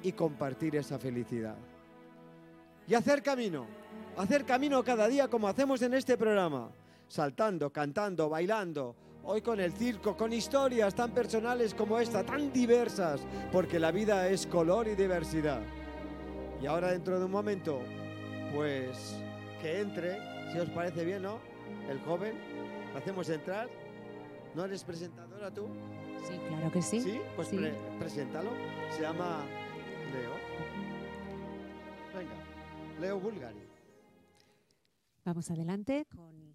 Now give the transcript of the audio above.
y compartir esa felicidad. Y hacer camino cada día como hacemos en este programa, saltando, cantando, bailando, hoy con el circo, con historias tan personales como esta, tan diversas, porque la vida es color y diversidad. Y ahora dentro de un momento, pues que entre, si os parece bien, ¿no? El joven, ¿lo hacemos entrar? ¿No eres presentadora tú? Sí, claro que sí. Sí, pues sí. Preséntalo. Se llama Leo. Venga, Leo Bulgari. Vamos adelante con